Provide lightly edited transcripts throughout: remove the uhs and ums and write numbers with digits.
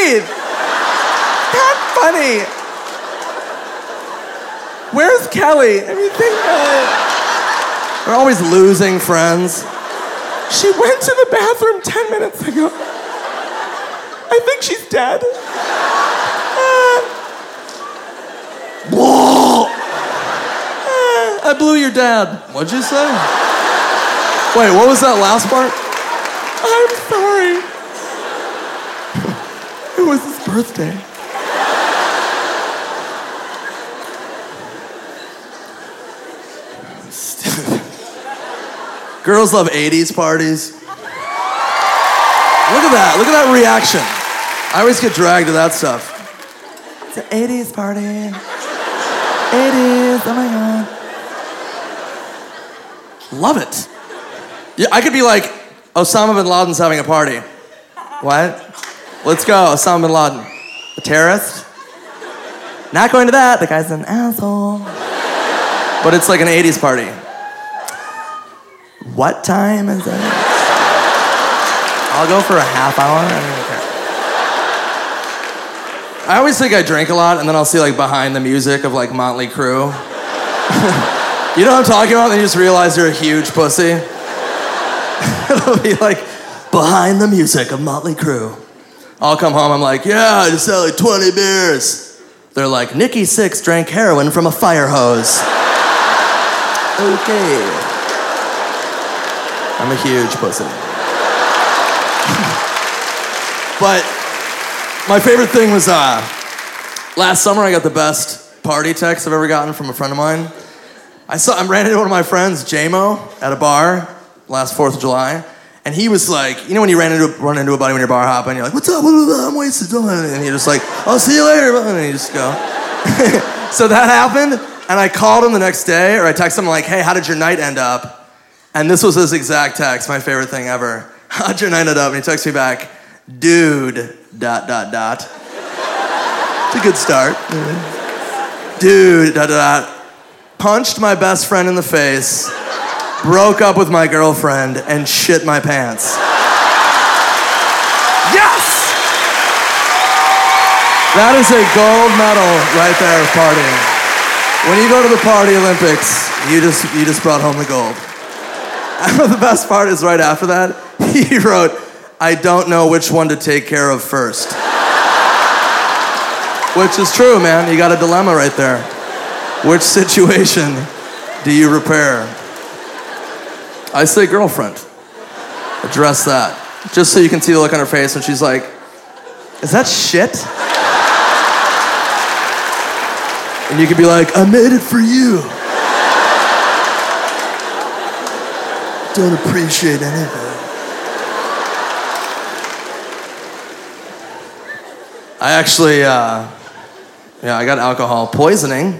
breathe. Not funny. Where's Kelly? I mean, think about it. We're always losing friends. She went to the bathroom 10 minutes ago. I think she's dead. I blew your dad. What'd you say? Wait, what was that last part? I'm sorry. It was his birthday. Girls love 80s parties. Look at that. Look at that reaction. I always get dragged to that stuff. It's an 80s party. 80s, oh my God. Love it. Yeah, I could be like, Osama bin Laden's having a party. What? Let's go, Osama bin Laden. A terrorist? Not going to that, the guy's an asshole. But it's like an 80s party. What time is it? I'll go for a half hour. I don't even care. I always think I drink a lot, and then I'll see like behind the music of like Motley Crue. You know what I'm talking about? Then you just realize you're a huge pussy. It'll be like behind the music of Motley Crue. I'll come home, I'm like, yeah, I just had like 20 beers. They're like, Nikki Sixx drank heroin from a fire hose. Okay. I'm a huge pussy. But my favorite thing was last summer I got the best party text I've ever gotten from a friend of mine. I ran into one of my friends, J-Mo, at a bar last 4th of July, and he was like, you know when you run into a buddy when you're bar hopping, you're like, what's up, I'm wasted, and you're just like, I'll see you later, and then you just go. So that happened, and I called him the next day, or I texted him like, hey, how did your night end up? And this was his exact text, my favorite thing ever. How'd your night end up? And he texted me back, dude, ... It's a good start. Dude, ... Punched my best friend in the face, broke up with my girlfriend, and shit my pants. Yes! That is a gold medal right there of partying. When you go to the Party Olympics, you just brought home the gold. And the best part is right after that, he wrote, I don't know which one to take care of first. Which is true, man. You got a dilemma right there. Which situation do you repair? I say girlfriend. Address that. Just so you can see the look on her face when she's like, is that shit? And you could be like, I made it for you. Don't appreciate anything. I actually, I got alcohol poisoning.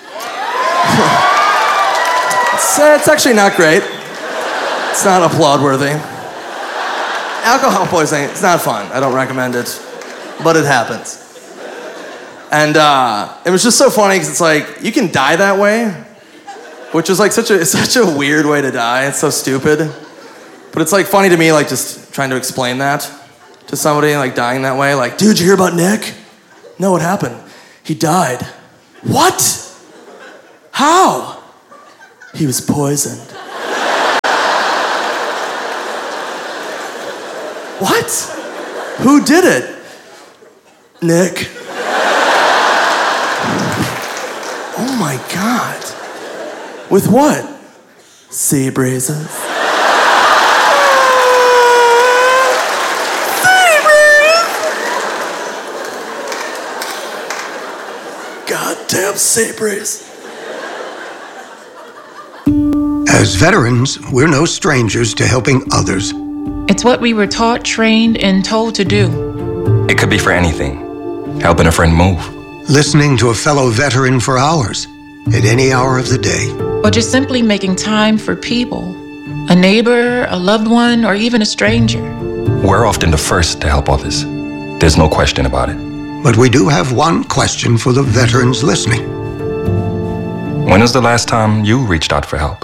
It's actually not great. It's not applaud-worthy. Alcohol poisoning, it's not fun. I don't recommend it, but it happens. And it was just so funny because it's like, you can die that way, which is like such a weird way to die. It's so stupid. But it's like funny to me, like just trying to explain that to somebody, like dying that way. Like, dude, you hear about Nick? No, what happened? He died. What? How? He was poisoned. What? Who did it? Nick. Oh my God. With what? Sea breezes. Sea breeze! Goddamn sea breeze. As veterans, we're no strangers to helping others. It's what we were taught, trained, and told to do. It could be for anything. Helping a friend move. Listening to a fellow veteran for hours, at any hour of the day. Or just simply making time for people. A neighbor, a loved one, or even a stranger. We're often the first to help others. There's no question about it. But we do have one question for the veterans listening. When was the last time you reached out for help?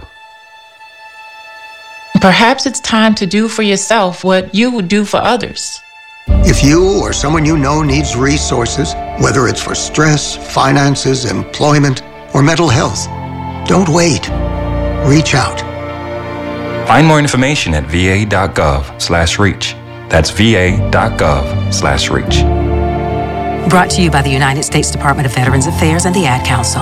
Perhaps it's time to do for yourself what you would do for others. If you or someone you know needs resources, whether it's for stress, finances, employment, or mental health, don't wait. Reach out. Find more information at va.gov/reach. That's va.gov/reach. Brought to you by the United States Department of Veterans Affairs and the Ad Council.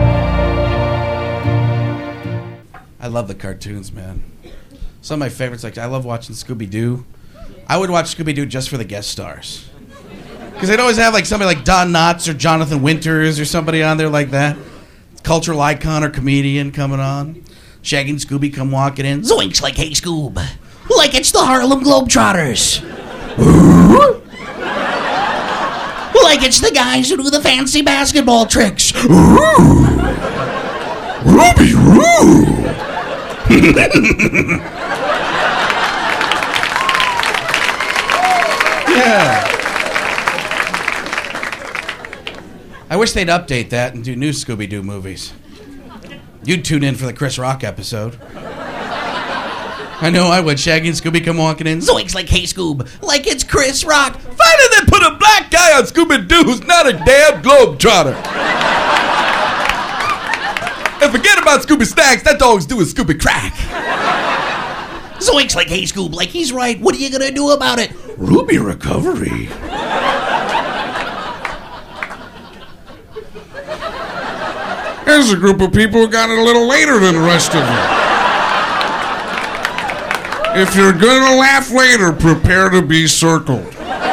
I love the cartoons, man. Some of my favorites, like I love watching Scooby-Doo. I would watch Scooby-Doo just for the guest stars. Because they'd always have like somebody like Don Knotts or Jonathan Winters or somebody on there like that. Cultural icon or comedian coming on. Shaggy and Scooby come walking in. Zoinks like, hey, Scoob. Like it's the Harlem Globetrotters. Like it's the guys who do the fancy basketball tricks. Ruby Roo. Yeah. I wish they'd update that and do new Scooby-Doo movies. You'd tune in for the Chris Rock episode. I know I would. Shaggy and Scooby come walking in. Zoinks like, hey, Scoob. Like it's Chris Rock. Finally they put a black guy on Scooby-Doo who's not a damn globetrotter. And forget about Scooby Snacks. That dog's doing Scooby Crack. Zoinks like, hey, Scoob. Like he's right. What are you going to do about it? Ruby recovery. There's a group of people who got it a little later than the rest of them. If you're gonna laugh later, prepare to be circled.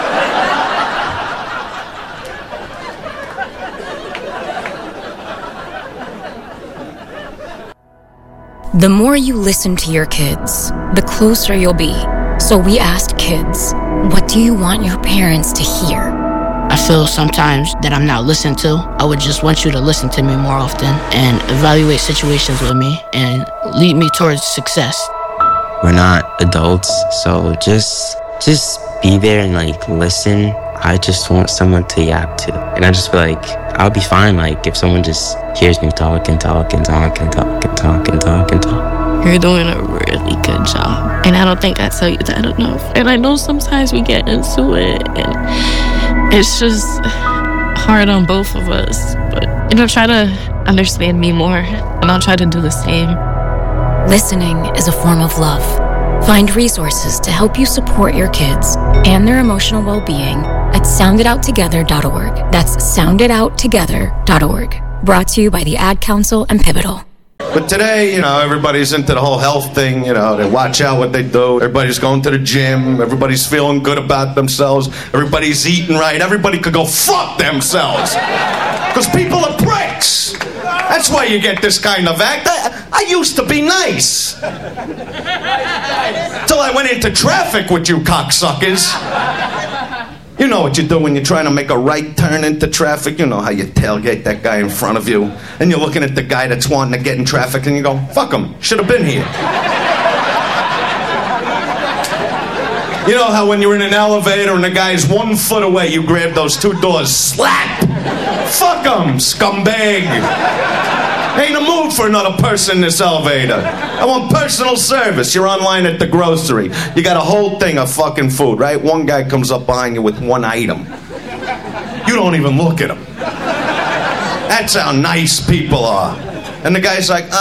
The more you listen to your kids, the closer you'll be. So we asked kids, what do you want your parents to hear? I feel sometimes that I'm not listened to. I would just want you to listen to me more often and evaluate situations with me and lead me towards success. We're not adults, so just be there and like listen. I just want someone to yap to. And I just feel like I'll be fine like if someone just hears me talk and talk and talk and talk and talk and talk and talk. You're doing a really good job. And I don't think I tell you that enough. And I know sometimes we get into it and it's just hard on both of us. But, try to understand me more and I'll try to do the same. Listening is a form of love. Find resources to help you support your kids and their emotional well-being at sounditouttogether.org. That's sounditouttogether.org. Brought to you by the Ad Council and Pivotal. But today, everybody's into the whole health thing, they watch out what they do. Everybody's going to the gym. Everybody's feeling good about themselves. Everybody's eating right. Everybody could go fuck themselves. Because people are pricks. That's why you get this kind of act. I used to be nice. Till I went into traffic with you cocksuckers. You know what you do when you're trying to make a right turn into traffic. You know how you tailgate that guy in front of you. And you're looking at the guy that's wanting to get in traffic and you go, fuck him, should have been here. You know how when you're in an elevator and the guy's 1 foot away, you grab those two doors, slap! Fuck him, scumbag! Ain't a mood for another person in this elevator. I want personal service. You're online at the grocery. You got a whole thing of fucking food, right? One guy comes up behind you with one item. You don't even look at him. That's how nice people are. And the guy's like,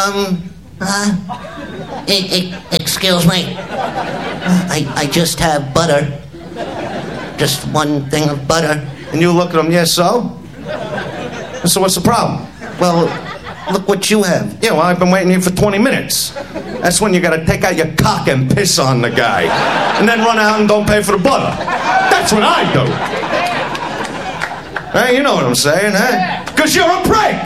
excuse me. I just have butter. Just one thing of butter. And you look at him, yeah, so? So what's the problem? Well, look what you have. Yeah, well, I've been waiting here for 20 minutes. That's when you gotta take out your cock and piss on the guy. And then run out and don't pay for the butter. That's what I do. Hey, you know what I'm saying, eh? Because you're a prick!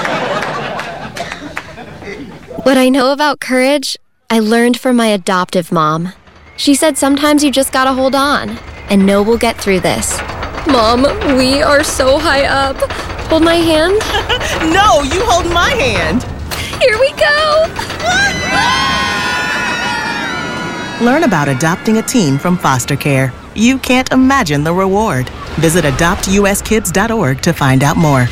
What I know about courage, I learned from my adoptive mom. She said sometimes you just gotta hold on and know we'll get through this. Mom, we are so high up. Hold my hand. No, you hold my hand. Here we go. Learn about adopting a teen from foster care. You can't imagine the reward. Visit adoptuskids.org to find out more.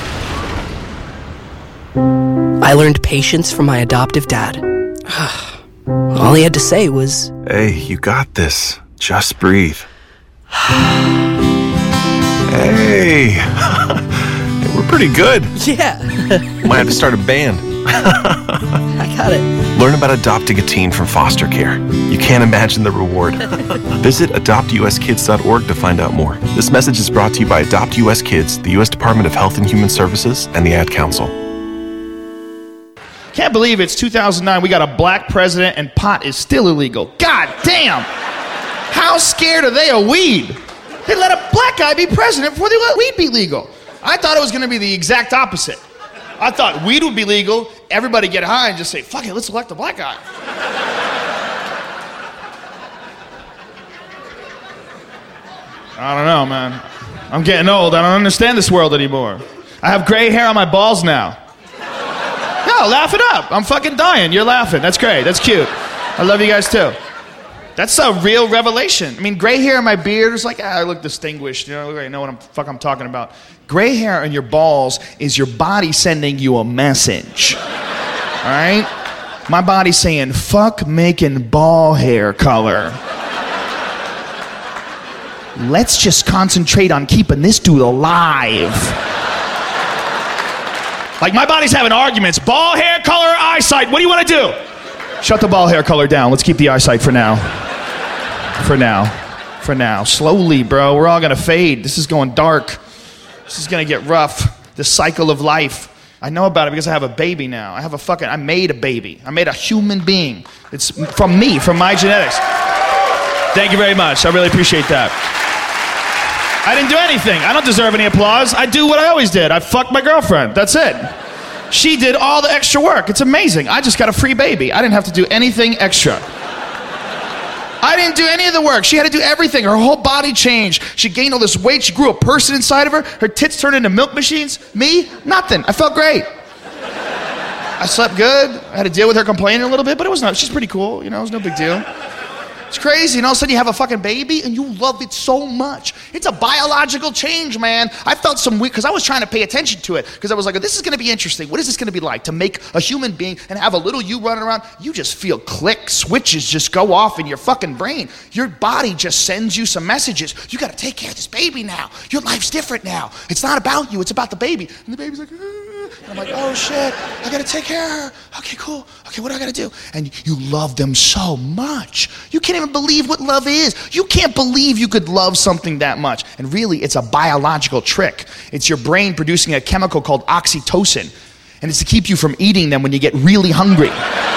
I learned patience from my adoptive dad. All he had to say was, "Hey, you got this. Just breathe." Hey, we're pretty good. Yeah. Might have to start a band. I got it. Learn about adopting a teen from foster care. You can't imagine the reward. Visit adoptuskids.org to find out more. This message is brought to you by Adopt US Kids, the U.S. Department of Health and Human Services, and the Ad Council. Can't believe it's 2009. We got a black president and pot is still illegal. God damn! How scared are they of weed? They let a black guy be president before they let weed be legal. I thought it was going to be the exact opposite. I thought weed would be legal, everybody get high and just say, fuck it, let's elect a black guy. I don't know, man. I'm getting old. I don't understand this world anymore. I have gray hair on my balls now. No, laugh it up. I'm fucking dying. You're laughing. That's great. That's cute. I love you guys too. That's a real revelation. I mean, gray hair in my beard is like, I look distinguished. You know, I know what I'm talking about. Gray hair on your balls is your body sending you a message. All right? My body's saying, fuck making ball hair color. Let's just concentrate on keeping this dude alive. Like, my body's having arguments. Ball hair color or eyesight? What do you want to do? Shut the ball hair color down. Let's keep the eyesight for now. For now. Slowly, bro. We're all gonna fade. This is going dark. This is gonna get rough. The cycle of life. I know about it because I have a baby now. I made a baby. I made a human being. It's from me, from my genetics. Thank you very much. I really appreciate that. I didn't do anything. I don't deserve any applause. I do what I always did. I fucked my girlfriend. That's it. She did all the extra work. It's amazing. I just got a free baby. I didn't have to do anything extra. I didn't do any of the work. She had to do everything. Her whole body changed. She gained all this weight. She grew a person inside of her. Her tits turned into milk machines. Me? Nothing. I felt great. I slept good. I had to deal with her complaining a little bit, but it was not. She's pretty cool. You know, it was no big deal. It's crazy, and all of a sudden you have a fucking baby and you love it so much. It's a biological change, man. I felt some weird, because I was trying to pay attention to it, because I was like, oh, this is gonna be interesting. What is this gonna be like to make a human being and have a little you running around? You just feel click, switches just go off in your fucking brain. Your body just sends you some messages. You gotta take care of this baby now. Your life's different now. It's not about you, it's about the baby. And the baby's like, and I'm like, oh shit, I gotta take care of her. Okay, cool. Okay, what do I gotta do? And you love them so much. You can't even believe what love is. You can't believe you could love something that much. And really, it's a biological trick. It's your brain producing a chemical called oxytocin. And it's to keep you from eating them when you get really hungry.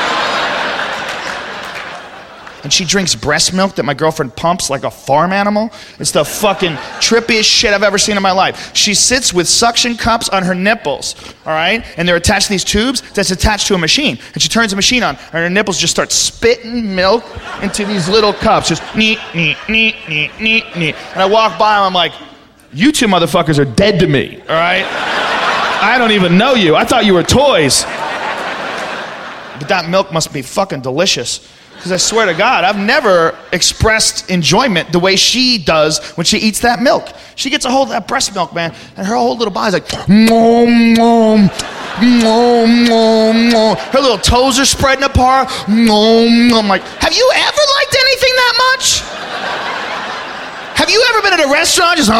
And she drinks breast milk that my girlfriend pumps like a farm animal. It's the fucking trippiest shit I've ever seen in my life. She sits with suction cups on her nipples, all right? And they're attached to these tubes that's attached to a machine. And she turns the machine on, and her nipples just start spitting milk into these little cups. Just neat. And I walk by and I'm like, you two motherfuckers are dead to me, all right? I don't even know you. I thought you were toys. But that milk must be fucking delicious. Because I swear to God, I've never expressed enjoyment the way she does when she eats that milk. She gets a hold of that breast milk, man, and her whole little body's like, nom, nom, nom, nom, nom. Her little toes are spreading apart. Nom, nom. I'm like, have you ever liked anything that much? Have you ever been at a restaurant just,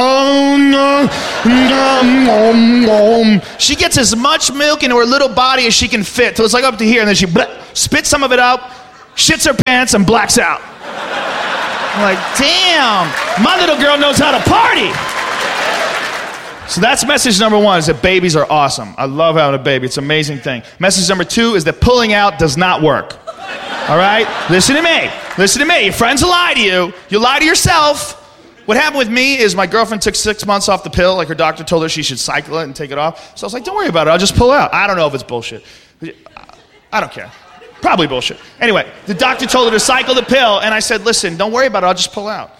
she gets as much milk into her little body as she can fit, till it's like up to here, and then she spits some of it out, shits her pants, and blacks out. I'm like, damn, my little girl knows how to party. So that's message number one, is that babies are awesome. I love having a baby. It's an amazing thing. Message number two is that pulling out does not work. All right? Listen to me. Listen to me. Your friends will lie to you. You lie to yourself. What happened with me is my girlfriend took 6 months off the pill. Like her doctor told her she should cycle it and take it off. So I was like, don't worry about it. I'll just pull out. I don't know if it's bullshit. I don't care. Probably bullshit. Anyway, the doctor told her to cycle the pill, and I said, listen, don't worry about it. I'll just pull out.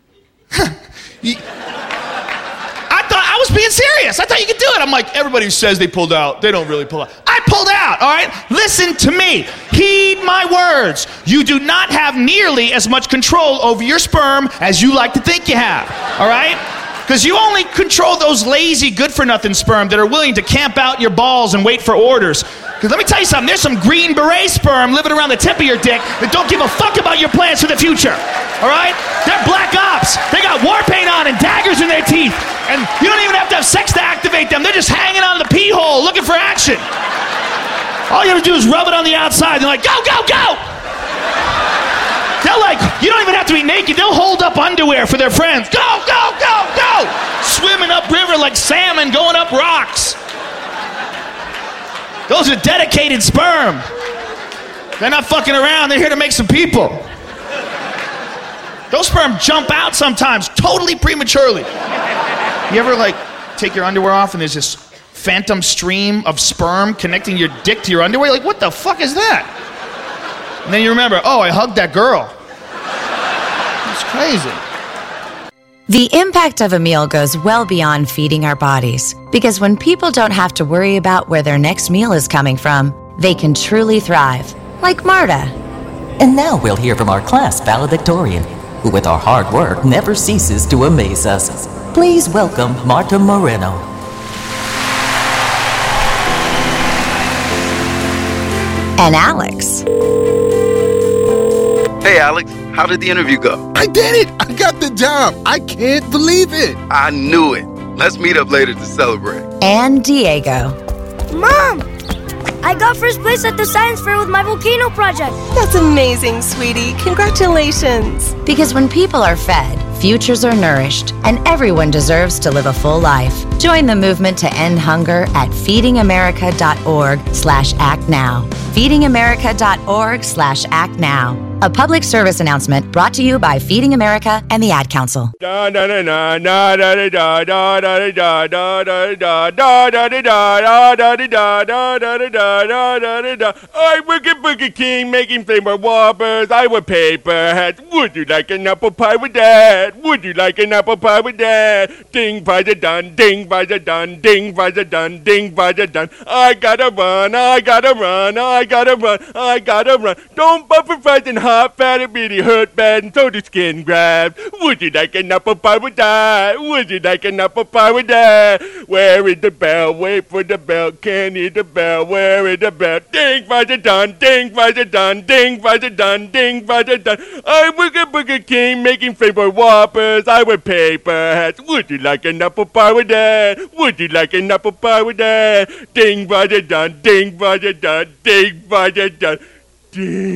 I thought I was being serious. I thought you could do it. I'm like, everybody who says they pulled out, they don't really pull out. I pulled out, all right? Listen to me. Heed my words. You do not have nearly as much control over your sperm as you like to think you have, all right? Because you only control those lazy, good-for-nothing sperm that are willing to camp out your balls and wait for orders. Because let me tell you something, there's some green beret sperm living around the tip of your dick that don't give a fuck about your plans for the future, all right? They're black ops. They got warp them. You don't even have to have sex to activate them. They're just hanging on the pee hole looking for action. All you have to do is rub it on the outside. They're like, go, go, go. They'll like, you don't even have to be naked. They'll hold up underwear for their friends. Go, go, go, go. Swimming upriver like salmon going up rocks. Those are dedicated sperm. They're not fucking around. They're here to make some people. Those sperm jump out sometimes, totally prematurely. You ever like take your underwear off and there's this phantom stream of sperm connecting your dick to your underwear? Like, what the fuck is that? And then you remember, oh, I hugged that girl. It's crazy. The impact of a meal goes well beyond feeding our bodies, because when people don't have to worry about where their next meal is coming from, they can truly thrive, like Marta. And now we'll hear from our class valedictorian, who with our hard work never ceases to amaze us. Please welcome Marta Moreno. And Alex. Hey, Alex, how did the interview go? I did it! I got the job! I can't believe it! I knew it. Let's meet up later to celebrate. And Diego. Mom! I got first place at the science fair with my volcano project. That's amazing, sweetie. Congratulations. Because when people are fed, futures are nourished, and everyone deserves to live a full life. Join the movement to end hunger at feedingamerica.org/actnow. feedingamerica.org/actnow. A public service announcement brought to you by Feeding America and the Ad Council. I'm Burger King making flavor Whoppers. I wear paper hats. Would you like an apple pie with that? Would you like an apple pie with that? Ding, Pfizer done, ding, Pfizer done, ding, Pfizer done, ding, Pfizer done. I gotta run, I gotta run, I gotta run, I gotta run. Don't buffer fries and hot fat, it really hurt bad and so the skin grabs. Would you like an apple pie with that? Would you like an apple pie with that? Where is the bell? Wait for the bell, can't hear the bell. Where is the bell? Ding, Pfizer done, ding, Pfizer done, ding, Pfizer done, ding, Pfizer done. I work at Burger King making flavor Whoppers. I wear paper hats. Would you like an apple pie with that? Would you like an apple pie with that? Ding, Pfizer done, ding, Pfizer done, ding, Pfizer done, ding.